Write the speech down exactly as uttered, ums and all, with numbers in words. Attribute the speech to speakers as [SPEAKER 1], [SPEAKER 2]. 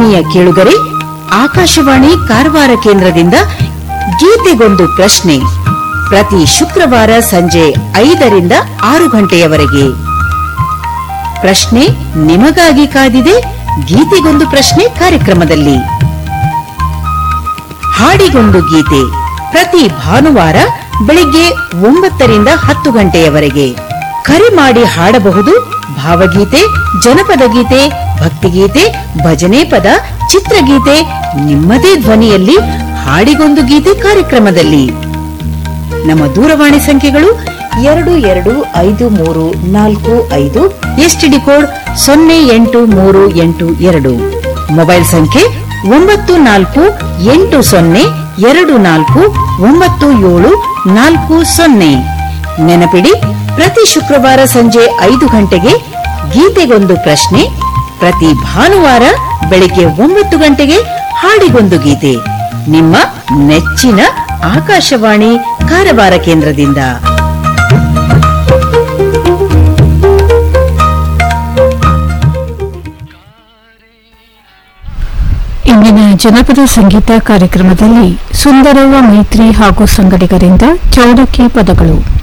[SPEAKER 1] ಆತ್ಮೀಯ ಕೇಳುಗರೆ, ಆಕಾಶವಾಣಿ ಕಾರವಾರ ಕೇಂದ್ರದಿಂದ ಗೀತೆಗೊಂದು ಪ್ರಶ್ನೆ ಪ್ರತಿ ಶುಕ್ರವಾರ ಸಂಜೆ ಐದರಿಂದ ಆರು ಗಂಟೆಯವರೆಗೆ. ಪ್ರಶ್ನೆ ನಿಮಗಾಗಿ ಕಾದಿದೆ ಗೀತೆಗೊಂದು ಪ್ರಶ್ನೆ ಕಾರ್ಯಕ್ರಮದಲ್ಲಿ. ಹಾಡಿಗೊಂದು ಗೀತೆ ಪ್ರತಿ ಭಾನುವಾರ ಬೆಳಿಗ್ಗೆ ಒಂಬತ್ತರಿಂದ ಹತ್ತು ಗಂಟೆಯವರೆಗೆ. ಕರೆ ಮಾಡಿ ಹಾಡಬಹುದು ಭಾವಗೀತೆ, ಜನಪದ ಗೀತೆ, ಭಕ್ತಿಗೀತೆ, ಭಜನೆ ಪದ, ಚಿತ್ರಗೀತೆ ನಿಮ್ಮದೇ ಧ್ವನಿಯಲ್ಲಿ ಹಾಡಿಗೊಂದು ಗೀತೆ ಕಾರ್ಯಕ್ರಮದಲ್ಲಿ. ನಮ್ಮ ದೂರವಾಣಿ ಸಂಖ್ಯೆಗಳು ಎರಡು ಎರಡು ಐದು ಮೂರು ನಾಲ್ಕು ಐದು, ಎಸ್ಟಿಡಿ ಕೋಡ್ ಸೊನ್ನೆ ಎಂಟು ಮೂರು ಎಂಟು ಎರಡು, ಮೊಬೈಲ್ ಸಂಖ್ಯೆ ಒಂಬತ್ತು ನಾಲ್ಕು ಎಂಟು ಸೊನ್ನೆ ಎರಡು ನಾಲ್ಕು ಒಂಬತ್ತು ಏಳು ನಾಲ್ಕು ಸೊನ್ನೆ. ನೆನಪಿಡಿ, ಪ್ರತಿ ಶುಕ್ರವಾರ ಸಂಜೆ ಐದು ಗಂಟೆಗೆ ಗೀತೆಗೊಂದು ಪ್ರಶ್ನೆ, ಪ್ರತಿ ಭಾನುವಾರ ಬೆಳಿಗ್ಗೆ ಒಂಬತ್ತು ಗಂಟೆಗೆ ಹಾಡಿಗೊಂದು ಗೀತೆ. ನಿಮ್ಮ ನೆಚ್ಚಿನ ಆಕಾಶವಾಣಿ ಕಾರವಾರ ಕೇಂದ್ರದಿಂದ.
[SPEAKER 2] ಇಂದಿನ ಜನಪದ ಸಂಗೀತ ಕಾರ್ಯಕ್ರಮದಲ್ಲಿ ಸುಂದರವ್ವ ಮೈತ್ರಿ ಹಾಗೂ ಸಂಗಡಿಗರಿಂದ ಚೌಡಕ್ಕಿ ಪದಗಳು.